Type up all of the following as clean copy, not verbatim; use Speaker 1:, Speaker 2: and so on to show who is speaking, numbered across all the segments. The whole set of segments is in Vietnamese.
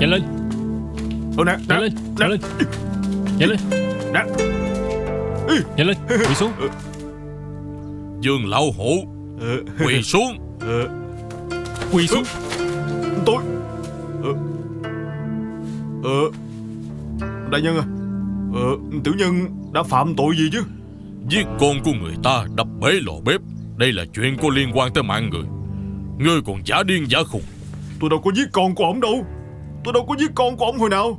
Speaker 1: Nhanh lên.
Speaker 2: Nè,
Speaker 1: Nhanh lên. Nhanh lên. Nhanh lên.
Speaker 2: nè.
Speaker 1: Nhanh lên. Quỳ xuống.
Speaker 3: Dương lão hổ, quỳ xuống.
Speaker 1: Quỳ xuống.
Speaker 2: Tôi đại nhân à, tiểu nhân đã phạm tội gì chứ?
Speaker 3: Giết con của người ta, đập bể lò bếp, đây là chuyện có liên quan tới mạng người. Ngươi còn giả điên giả khùng.
Speaker 2: Tôi đâu có giết con của ổng đâu. Tôi đâu có giết con của ổng hồi nào.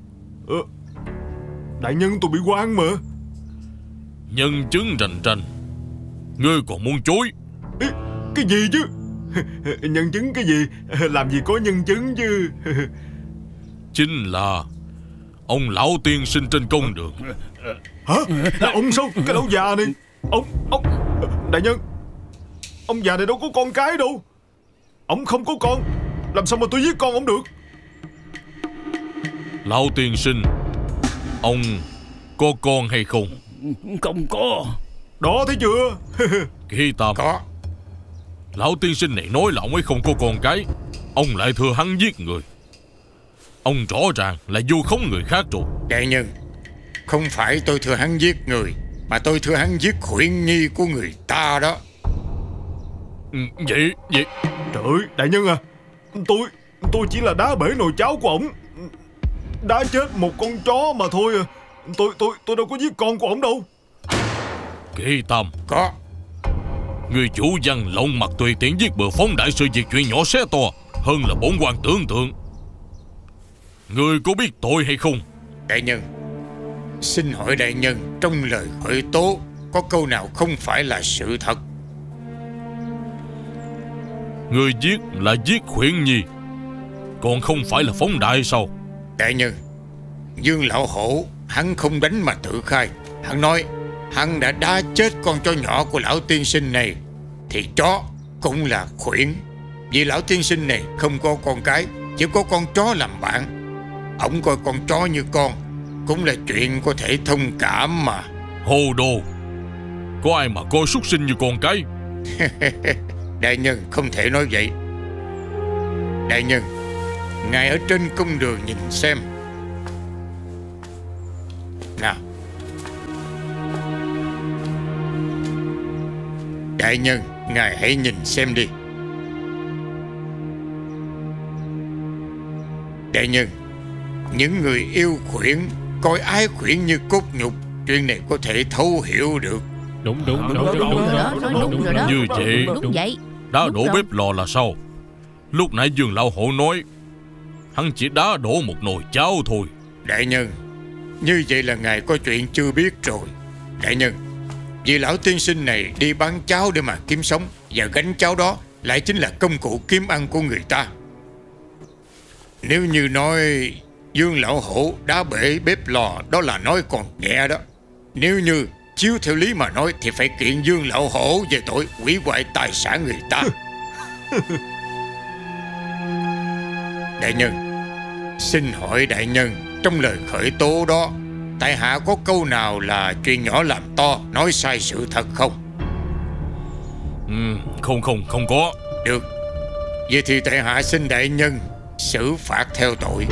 Speaker 2: Đại nhân, tôi bị oan mà.
Speaker 3: Nhân chứng rành rành, ngươi còn muốn chối?
Speaker 2: Cái gì chứ? Nhân chứng cái gì? Làm gì có nhân chứng chứ.
Speaker 3: Chính là ông lão tiên sinh trên công đường.
Speaker 2: Hả? Là ông sao? Cái lão già này. Ông đại nhân, ông già này đâu có con cái đâu. Ông không có con, làm sao mà tôi giết con ông được?
Speaker 3: Lão tiên sinh, ông có con hay không?
Speaker 1: Không có.
Speaker 2: Đó thấy chưa?
Speaker 3: Kỳ Tam,
Speaker 4: Có.
Speaker 3: lão tiên sinh này nói là ông ấy không có con cái, ông lại thừa hắn giết người. Ông rõ ràng là vu khống người khác rồi.
Speaker 4: Đại nhân, không phải tôi thừa hắn giết người, mà tôi thừa hắn giết khuyển nhi của người ta đó.
Speaker 3: Vậy
Speaker 2: Trời ơi, đại nhân à, tôi chỉ là đá bể nồi cháo của ổng, đá chết một con chó mà thôi à. Tôi đâu có giết con của ổng đâu.
Speaker 3: Kỳ Tam,
Speaker 4: Có.
Speaker 3: người chủ văn lộng mặt tùy tiện giết bừa phóng đại sự việc chuyện nhỏ xé to, hơn là bổn quan tưởng tượng. Người có biết tội hay không?
Speaker 4: Đại nhân, xin hỏi đại nhân, trong lời khởi tố có câu nào không phải là sự thật?
Speaker 3: Người giết là giết khuyển nhi, còn không phải là phóng đại sao?
Speaker 4: Đại nhân, Dương lão hổ hắn không đánh mà tự khai. Hắn nói hắn đã đá chết con chó nhỏ của lão tiên sinh này, thì chó cũng là khuyển. Vì lão tiên sinh này không có con cái, chỉ có con chó làm bạn. Ông coi con chó như con cũng là chuyện có thể thông cảm mà.
Speaker 3: Hồ đồ, có ai mà coi súc sinh như con cái?
Speaker 4: Đại nhân không thể nói vậy. Đại nhân, ngài ở trên công đường nhìn xem nào. Đại nhân, ngài hãy nhìn xem đi. Đại nhân, những người yêu khuyển, coi ái khuyển như cốt nhục, chuyện này có thể thấu hiểu được.
Speaker 1: Đúng
Speaker 5: rồi đó, nói đúng rồi đó.
Speaker 3: Như vậy
Speaker 5: Đúng vậy.
Speaker 3: đá
Speaker 5: Đúng
Speaker 3: đổ
Speaker 5: rồi.
Speaker 3: bếp lò là sao? Lúc nãy Dương lão hổ nói hắn chỉ đá đổ một nồi cháo thôi.
Speaker 4: Đại nhân, như vậy là ngài có chuyện chưa biết rồi. Đại nhân, vì lão tiên sinh này đi bán cháo để mà kiếm sống, và gánh cháo đó lại chính là công cụ kiếm ăn của người ta. Nếu như nói Dương lão hổ đá bể bếp lò, đó là nói còn nhẹ đó. Nếu như chiếu theo lý mà nói thì phải kiện Dương lão hổ về tội hủy hoại tài sản người ta. Đại nhân, xin hỏi đại nhân, trong lời khởi tố đó, tại hạ có câu nào là chuyện nhỏ làm to, nói sai sự thật không?
Speaker 3: Không có.
Speaker 4: Được, vậy thì tại hạ xin đại nhân xử phạt theo tội.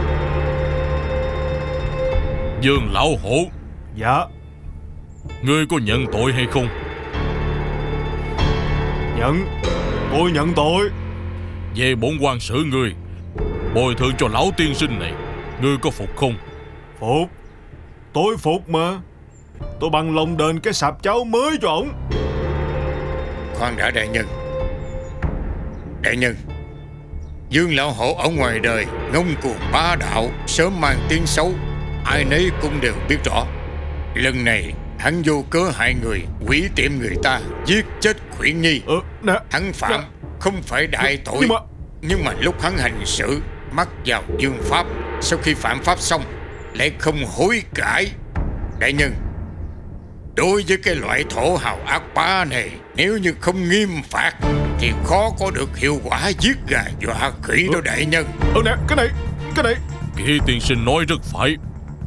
Speaker 3: Dương lão hổ,
Speaker 2: Dạ.
Speaker 3: ngươi có nhận tội hay không?
Speaker 2: Tôi nhận tội.
Speaker 3: Về bổn quan xử ngươi, bồi thường cho lão tiên sinh này, ngươi có phục không?
Speaker 2: Phục. Tôi phục mà. Tôi bằng lòng đền cái sạp cháo mới cho ổng.
Speaker 4: Khoan đã đại nhân. Đại nhân, Dương lão hổ ở ngoài đời ngông cuồng bá đạo, sớm mang tiếng xấu, ai nấy cũng đều biết rõ. Lần này hắn vô cớ hại người, hủy tiệm người ta, giết chết khuyển nhi.
Speaker 2: Nè.
Speaker 4: Hắn phạm không phải đại tội, nhưng mà lúc hắn hành sự mắc vào dương pháp, sau khi phạm pháp xong lại không hối cải. Đại nhân, đối với cái loại thổ hào ác bá này, nếu như không nghiêm phạt thì khó có được hiệu quả giết gà dọa khỉ đâu đại nhân.
Speaker 2: Nè, cái này.
Speaker 3: Kỳ tiên sinh nói rất phải.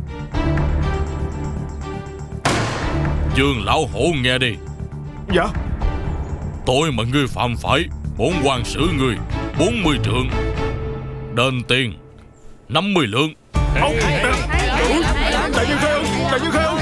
Speaker 3: Dương lão hổ nghe đi.
Speaker 2: Dạ.
Speaker 3: Tội mà ngươi phạm phải, bổn quan xử ngươi 40 trượng, đền tiền 50 lượng.
Speaker 2: Ông đại nhân khai ân, đại nhân khai ân.